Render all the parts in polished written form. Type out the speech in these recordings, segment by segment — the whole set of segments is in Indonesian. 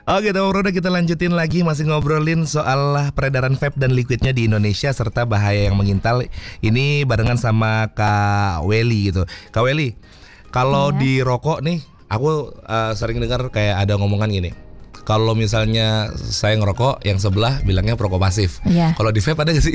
Oke, teman Roda, kita lanjutin lagi masih ngobrolin soal peredaran vape dan liquidnya di Indonesia serta bahaya yang mengintal. Ini barengan sama Kak Welly gitu. Kak Welly, kalau di rokok nih, aku sering dengar kayak ada ngomongan gini. Kalau misalnya saya ngerokok, yang sebelah bilangnya perokok pasif. Kalau di vape ada gak sih?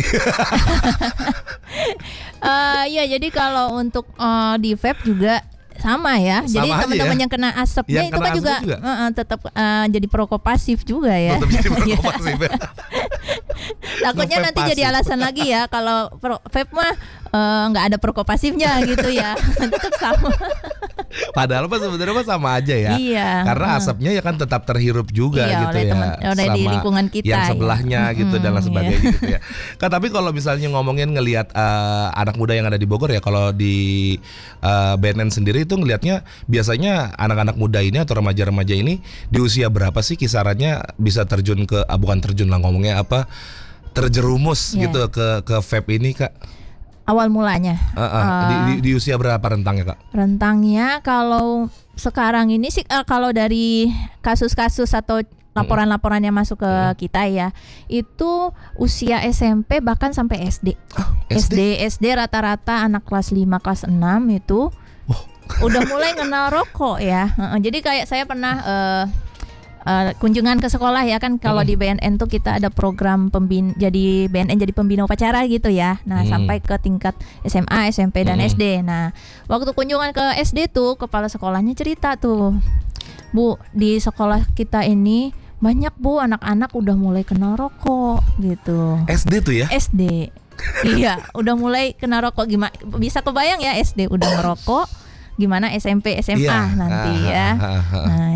Ya, jadi kalau untuk di vape juga sama ya. Jadi teman-teman yang kena asapnya itu kan juga tetap jadi perokok pasif juga ya. Tetap jadi perokok pasif ya. Takutnya nanti jadi alasan lagi ya kalau vape mah nggak ada perokok pasifnya gitu ya. Tetap sama. Padahal sebenarnya sama aja ya. Iya. Karena asapnya ya kan tetap terhirup juga gitu ya. Oleh di lingkungan kita. Yang sebelahnya gitu dan lain sebagainya gitu ya. Kan tapi kalau misalnya ngomongin ngelihat anak muda yang ada di Bogor ya, kalau di BNN sendiri itu ngelihatnya biasanya anak-anak muda ini atau remaja-remaja ini di usia berapa sih kisarannya bisa terjun ke bukan terjun lah ngomongnya apa, terjerumus gitu ke vape ini, Kak? Awal mulanya di usia berapa rentangnya, Kak? Rentangnya kalau sekarang ini sih kalau dari kasus-kasus atau laporan-laporan yang masuk ke kita ya, itu usia SMP bahkan sampai SD. SD rata-rata anak kelas 5 kelas 6 itu udah mulai kenal rokok ya. Jadi kayak saya pernah kunjungan ke sekolah ya kan, kalau di BNN tuh kita ada program jadi BNN jadi pembina upacara gitu ya. Nah, sampai ke tingkat SMA, SMP dan SD. Nah, waktu kunjungan ke SD tuh kepala sekolahnya cerita tuh, Bu, di sekolah kita ini banyak Bu anak-anak udah mulai kenal rokok gitu. SD tuh ya? SD. Iya, udah mulai kenal rokok. Gimana bisa kebayang ya, SD udah ngerokok, gimana SMP, SMA nanti ya. Nah,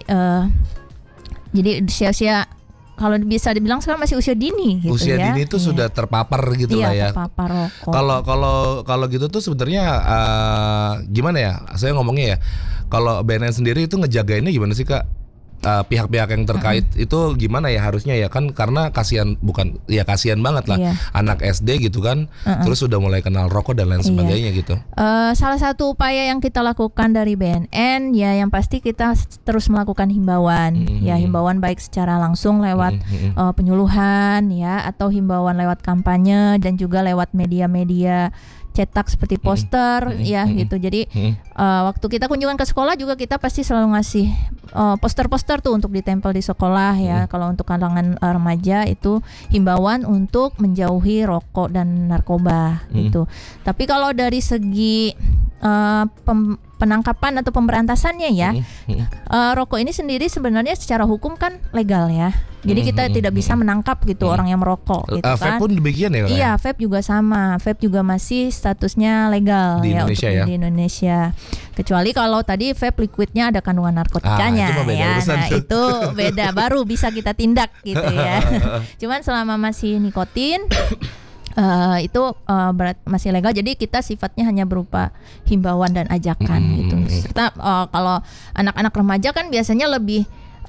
jadi usia kalau bisa dibilang sekarang masih usia dini gitu usia ya. Dini itu sudah terpapar gitu lah ya. Terpapar rokok. Kalau gitu tuh sebenarnya gimana ya? Saya ngomongnya ya. Kalau BNN sendiri itu ngejagainnya gimana sih, Kak? Pihak-pihak yang terkait itu gimana ya harusnya ya kan, karena kasihan banget lah anak SD gitu kan, terus sudah mulai kenal rokok dan lain sebagainya gitu. Salah satu upaya yang kita lakukan dari BNN ya, yang pasti kita terus melakukan himbauan ya, himbauan baik secara langsung lewat penyuluhan ya, atau himbauan lewat kampanye dan juga lewat media-media cetak seperti poster ya gitu. Jadi waktu kita kunjungan ke sekolah juga kita pasti selalu ngasih poster-poster tuh untuk ditempel di sekolah ya. Kalau untuk kalangan remaja itu himbauan untuk menjauhi rokok dan narkoba gitu. Tapi kalau dari segi penangkapan atau pemberantasannya ya, rokok ini sendiri sebenarnya secara hukum kan legal ya. Jadi kita tidak bisa menangkap gitu orang yang merokok gitu kan. Vape pun demikian ya? Iya, vape juga sama. Vape juga masih statusnya legal di ya Indonesia untuk ya? Di Indonesia. Kecuali kalau tadi vape liquidnya ada kandungan narkotikanya ya. Nah, itu beda, baru bisa kita tindak gitu ya. Cuman selama masih nikotin itu masih legal, jadi kita sifatnya hanya berupa himbauan dan ajakan gitu. Serta kalau anak-anak remaja kan biasanya lebih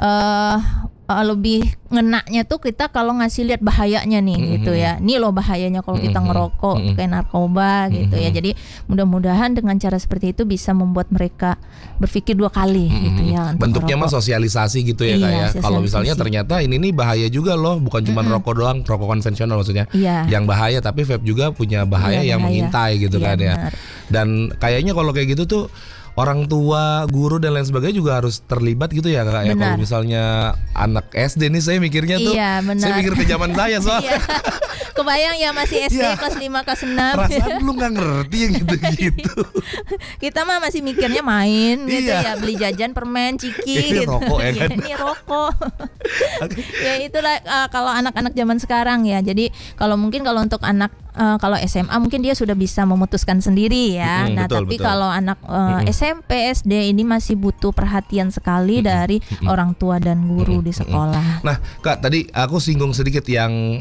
ngenaknya tuh kita kalau ngasih lihat bahayanya nih gitu ya. Nih loh bahayanya kalau kita ngerokok kayak narkoba gitu ya. Jadi mudah-mudahan dengan cara seperti itu bisa membuat mereka berpikir dua kali gitu ya. Bentuknya mah sosialisasi gitu ya, Kak ya. Kalau misalnya ternyata ini nih bahaya juga loh, bukan cuma rokok doang, rokok konvensional maksudnya. Yang bahaya, tapi vape juga punya bahaya yang mengintai gitu kan ya. Dan kayaknya kalau kayak gitu tuh orang tua, guru dan lain sebagainya juga harus terlibat gitu ya, Kak ya. Kalau misalnya anak SD nih, saya mikirnya tuh, saya mikir ke zaman saya soalnya. Kebayang ya masih SD kelas 5 kelas 6. Perasaan lu gak ngerti yang gitu-gitu. Kita mah masih mikirnya main gitu ya, beli jajan, permen, ciki gitu. Rokok ya kan? Ini rokok. Ya itulah kalau anak-anak zaman sekarang ya. Jadi kalau untuk anak kalau SMA mungkin dia sudah bisa memutuskan sendiri ya. Tapi kalau anak SMP, SD ini masih butuh perhatian sekali dari orang tua dan guru di sekolah. Nah, Kak, tadi aku singgung sedikit yang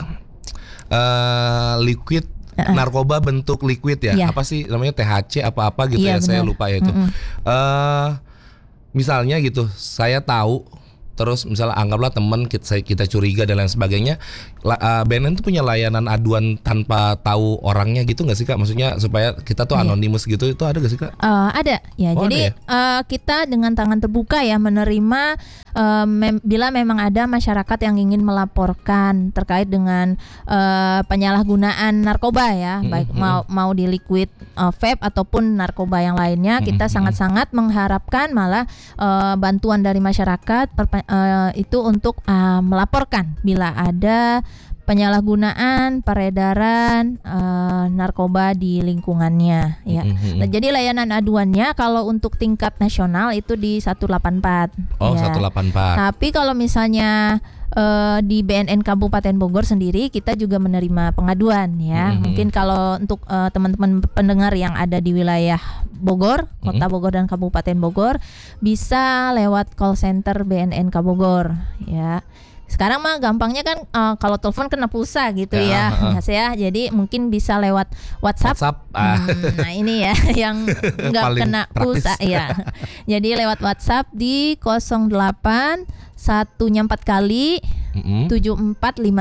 liquid, narkoba bentuk liquid ya. Apa sih namanya, THC apa-apa gitu ya, bener. Saya lupa ya itu. Misalnya gitu, saya tahu terus misalnya anggaplah teman kita curiga dan lain sebagainya, BNN tuh punya layanan aduan tanpa tahu orangnya gitu nggak sih Kak? Maksudnya supaya kita tuh anonimus gitu, itu ada nggak sih Kak? Ada ya. Jadi kita dengan tangan terbuka ya menerima bila memang ada masyarakat yang ingin melaporkan terkait dengan penyalahgunaan narkoba ya, baik mau di liquid vape ataupun narkoba yang lainnya, kita sangat-sangat mengharapkan malah bantuan dari masyarakat itu untuk melaporkan bila ada penyalahgunaan, peredaran narkoba di lingkungannya ya. Nah, jadi layanan aduannya kalau untuk tingkat nasional itu di 184. Oh, ya. 184. Tapi kalau misalnya di BNN Kabupaten Bogor sendiri kita juga menerima pengaduan ya. Mungkin kalau untuk teman-teman pendengar yang ada di wilayah Bogor, Kota Bogor dan Kabupaten Bogor, bisa lewat call center BNN Kabogor ya. Sekarang mah gampangnya kan kalau telepon kena pulsa gitu ya, Mas ya. Jadi mungkin bisa lewat WhatsApp. Nah ini ya yang nggak kena pulsa ya. Jadi lewat WhatsApp di 08 1-nya 4 kali 74595.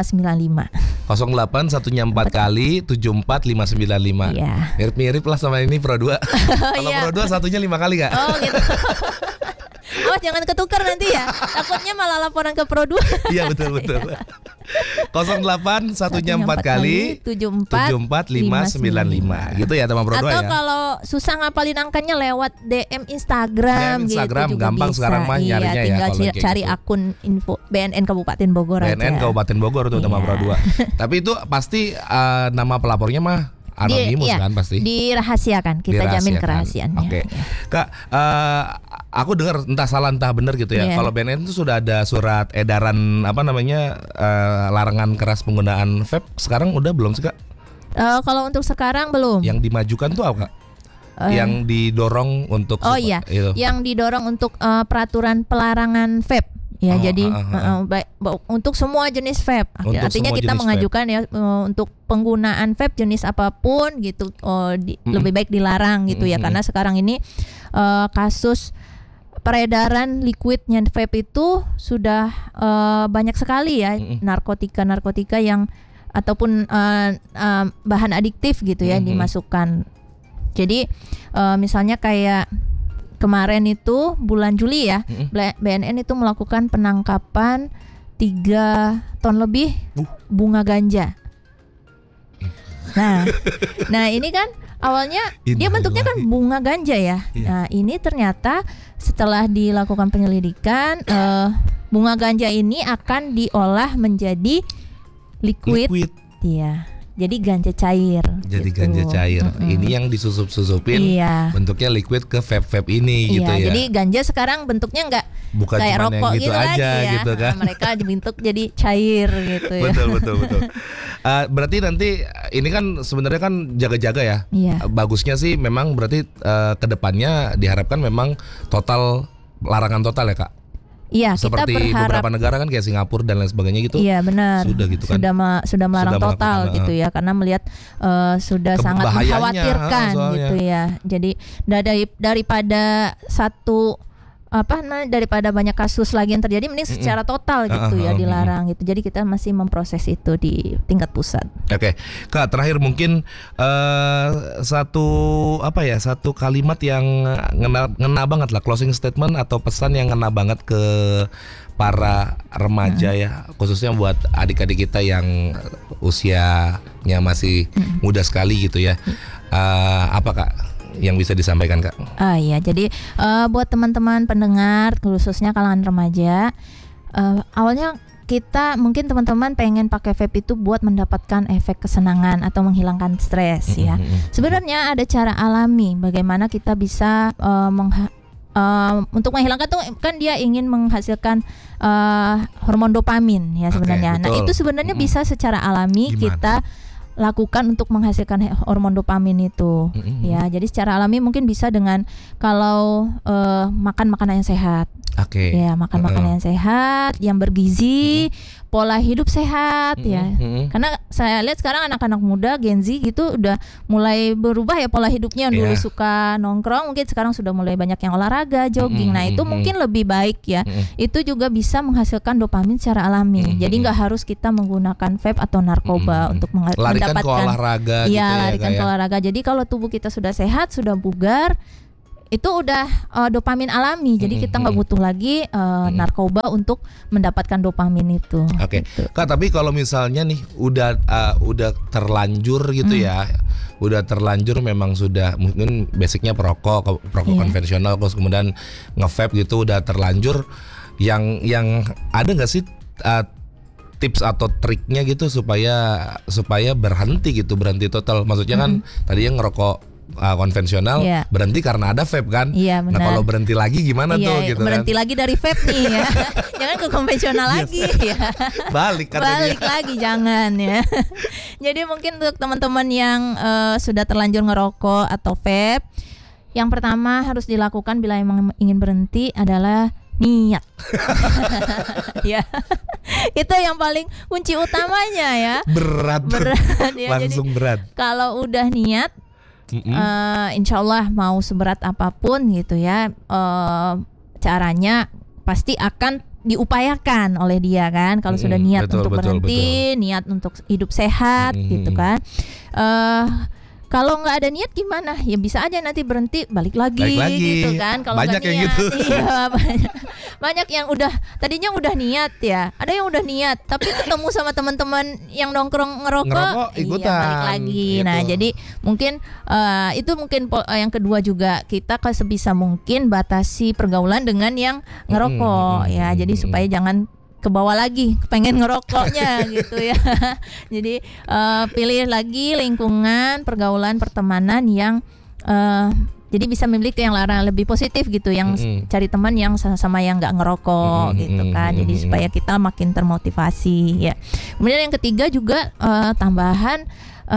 08 1-nya 4 kali 74595. Iya. Mirip-mirip lah sama ini Pro 2. Kalau Pro 2 satunya 5 kali Kak. Oh gitu. Awas jangan ketukar nanti ya. Takutnya malah laporan ke Pro 2. Iya betul. 08 1-nya 4 kali 74595 gitu ya teman Pro 2 ya. Atau kalau susah ngapalin angkanya lewat DM Instagram gitu juga gampang bisa. Sekarang mah nyarinya tinggal ya. Tinggal cari gitu. Akun info BNN Kabupaten Bogor BNN aja. Kabupaten Bogor tuh teman Pro 2. Tapi itu pasti nama pelapornya mah anonimus kan pasti. Dirahasiakan, kita jamin kerahasiaannya. Oke. Kak, aku dengar entah salah entah benar gitu ya. Kalau BNN itu sudah ada surat edaran larangan keras penggunaan vape. Sekarang udah belum sih Kak? Kalau untuk sekarang belum. Yang dimajukan tuh apa Kak? Yang didorong untuk itu. Yang didorong untuk peraturan pelarangan vape. Ya, jadi untuk semua jenis vape. Artinya kita mengajukan vape. Ya untuk penggunaan vape jenis apapun gitu lebih baik dilarang gitu ya, karena sekarang ini kasus peredaran liquidnya vape itu sudah banyak sekali ya, narkotika yang ataupun bahan adiktif gitu ya dimasukkan. Jadi misalnya kayak kemarin itu bulan Juli ya, BNN itu melakukan penangkapan 3 ton lebih bunga ganja. Nah ini kan awalnya dia bentuknya kan bunga ganja ya. Nah ini ternyata setelah dilakukan penyelidikan, bunga ganja ini akan diolah menjadi liquid. Iya. Jadi ganja cair. Ganja cair. Ini yang disusup-susupin, bentuknya liquid ke vape ini gitu ya. Jadi ganja sekarang bentuknya nggak kayak rokok gitu aja lagi ya. Gitu kan. Mereka dibentuk jadi cair gitu ya. Betul. Berarti nanti ini kan sebenarnya kan jaga-jaga ya. Bagusnya sih memang berarti kedepannya diharapkan memang larangan total ya Kak. Iya, seperti kita berharap beberapa negara kan kayak Singapura dan lain sebagainya gitu. Iya benar. Sudah gitu kan. Sudah melarang total gitu ya, karena melihat sudah sangat mengkhawatirkan gitu ya. Jadi daripada daripada banyak kasus lagi yang terjadi, mending secara total gitu ya dilarang gitu. Jadi kita masih memproses itu di tingkat pusat. Oke. Kak, terakhir mungkin satu kalimat yang ngena banget lah, closing statement atau pesan yang ngena banget ke para remaja ya, khususnya buat adik-adik kita yang usianya masih muda sekali gitu ya. Apa Kak yang bisa disampaikan Kak? Iya, jadi buat teman-teman pendengar khususnya kalangan remaja, awalnya kita mungkin teman-teman pengen pakai vape itu buat mendapatkan efek kesenangan atau menghilangkan stres ya. Sebenarnya ada cara alami bagaimana kita bisa untuk menghilangkan tuh kan dia ingin menghasilkan hormon dopamin ya sebenarnya. Nah itu sebenarnya bisa secara alami. Gimana? Kita lakukan untuk menghasilkan hormon dopamin itu. Ya, jadi secara alami mungkin bisa dengan kalau makan makanan yang sehat. Ya, makan makanan yang sehat, yang bergizi, pola hidup sehat ya. Karena saya lihat sekarang anak-anak muda Gen Z gitu udah mulai berubah ya pola hidupnya. Yang dulu suka nongkrong, mungkin sekarang sudah mulai banyak yang olahraga, jogging. Nah, itu mungkin lebih baik ya. Itu juga bisa menghasilkan dopamin secara alami. Jadi nggak harus kita menggunakan vape atau narkoba untuk mendapatkan ke olahraga gitu ya, larikan ke olahraga. Jadi kalau tubuh kita sudah sehat, sudah bugar, itu udah dopamin alami. Jadi kita nggak butuh lagi narkoba untuk mendapatkan dopamin itu. Gitu. Kak, tapi kalau misalnya nih udah terlanjur gitu ya, udah terlanjur memang sudah mungkin basicnya perokok konvensional, terus kemudian nge-vape gitu udah terlanjur, yang ada nggak sih tips atau triknya gitu supaya berhenti total? Maksudnya kan tadinya ngerokok konvensional, berhenti karena ada vape kan. Nah, kalau berhenti lagi gimana tuh gitu berhenti kan? lagi dari vape nih ya. Jangan ke konvensional lagi ya. Balik lagi jangan ya. Jadi mungkin untuk teman-teman yang sudah terlanjur ngerokok atau vape, yang pertama harus dilakukan bila emang ingin berhenti adalah niat. Ya. Itu yang paling kunci utamanya ya. Berat ya. Langsung jadi, berat. Kalau udah niat, insya Allah mau seberat apapun gitu ya, caranya pasti akan diupayakan oleh dia kan. Kalau sudah niat untuk berhenti, niat untuk hidup sehat gitu kan. Kalau nggak ada niat gimana? Ya bisa aja nanti berhenti balik lagi. Gitu kan. Kalau banyak yang niat, gitu. Iya, banyak yang tadinya udah niat ya. Ada yang udah niat tapi ketemu sama teman-teman yang nongkrong ngerokok ikutan. Balik lagi. Gitu. Nah, jadi mungkin itu mungkin yang kedua juga, kita sebisa mungkin batasi pergaulan dengan yang ngerokok ya. Jadi supaya jangan ke bawah lagi pengen ngerokoknya gitu ya. Jadi pilih lagi lingkungan, pergaulan, pertemanan yang jadi bisa memiliki yang lebih positif gitu, yang cari teman yang sama-sama yang nggak ngerokok gitu kan. Jadi supaya kita makin termotivasi ya. Kemudian yang ketiga juga tambahan,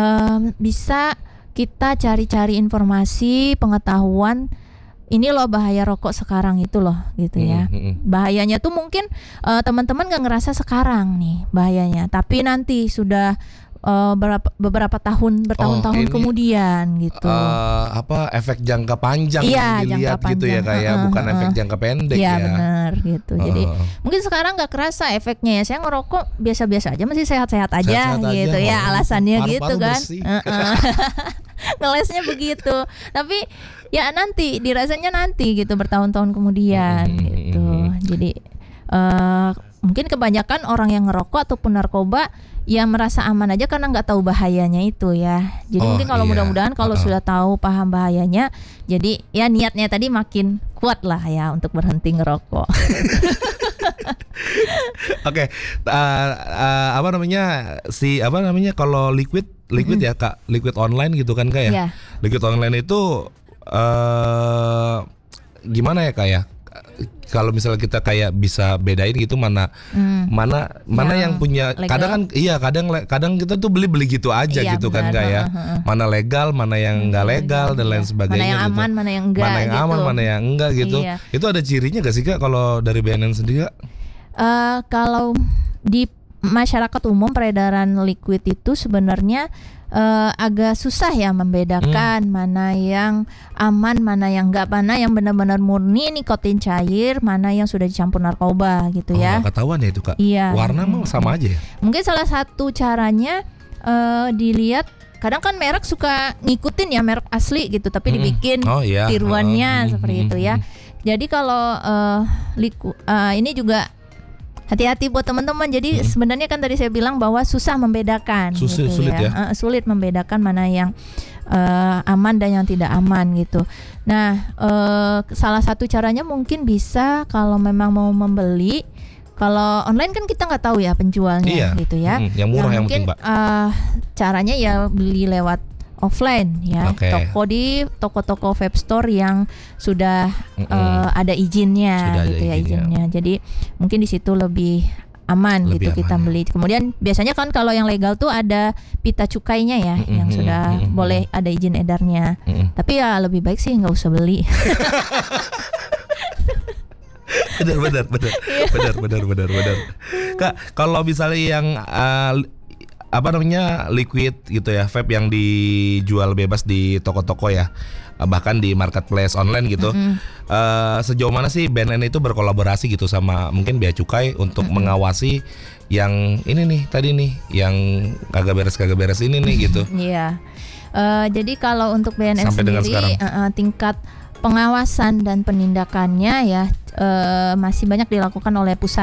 bisa kita cari-cari informasi, pengetahuan. Ini loh bahaya rokok sekarang itu loh gitu ya. Bahayanya tuh mungkin teman-teman gak ngerasa sekarang nih bahayanya, tapi nanti sudah beberapa bertahun-tahun kemudian gitu. Efek jangka panjang yang dilihat gitu ya kayak bukan efek jangka pendek ya. Iya benar gitu. Jadi mungkin sekarang nggak kerasa efeknya ya. Saya ngerokok biasa-biasa aja, masih sehat-sehat aja gitu ya. Alasannya gitu kan. Ngelesnya begitu. Tapi ya nanti dirasanya nanti gitu bertahun-tahun kemudian gitu. Jadi mungkin kebanyakan orang yang ngerokok ataupun narkoba ya merasa aman aja karena nggak tahu bahayanya itu ya. Jadi mungkin kalau mudah-mudahan kalau sudah tahu paham bahayanya, jadi ya niatnya tadi makin kuat lah ya untuk berhenti ngerokok. Oke, kalau liquid ya Kak, liquid online gitu kan Kak ya. Yeah. Liquid online itu gimana ya Kak ya? Kalau misalnya kita kayak bisa bedain gitu mana yang punya legal. kadang kita tuh beli gitu aja gitu benar, kan kayak mana legal, mana yang enggak legal dan lain sebagainya. Mana yang gitu. aman, mana yang enggak. Mana yang aman, mana yang enggak gitu. Iya. Itu ada cirinya gak sih Kak kalau dari BNN sendiri Kak? Kalau di masyarakat umum peredaran liquid itu sebenarnya agak susah ya membedakan mana yang aman, mana yang enggak, mana yang benar-benar murni nikotin cair, mana yang sudah dicampur narkoba gitu ya. Nggak ketahuan ya itu Kak. Iya. Warna mah sama aja ya. Mungkin salah satu caranya dilihat, kadang kan merek suka ngikutin ya merek asli gitu, tapi dibikin tiruannya seperti itu ya. Jadi kalau ini juga hati-hati buat teman-teman. Jadi sebenarnya kan tadi saya bilang bahwa susah membedakan. Sulit ya. Sulit membedakan mana yang aman dan yang tidak aman gitu. Nah, salah satu caranya mungkin bisa kalau memang mau membeli. Kalau online kan kita nggak tahu ya penjualnya gitu ya. Yang murah yang mungkin caranya ya beli lewat offline ya, toko-toko vape store yang sudah ada izinnya izinnya. Jadi mungkin di situ lebih aman gitu kita beli. Kemudian biasanya kan kalau yang legal tuh ada pita cukainya ya, yang sudah boleh ada izin edarnya. Tapi ya lebih baik sih nggak usah beli. Benar. Kak, kalau misalnya yang liquid gitu ya, vape yang dijual bebas di toko-toko ya, bahkan di marketplace online gitu, sejauh mana sih BNN itu berkolaborasi gitu sama mungkin Bea Cukai untuk mengawasi yang ini nih tadi nih, yang kagak beres ini nih gitu? Iya. Jadi kalau untuk BNN sendiri tingkat pengawasan dan penindakannya ya masih banyak dilakukan oleh pusat.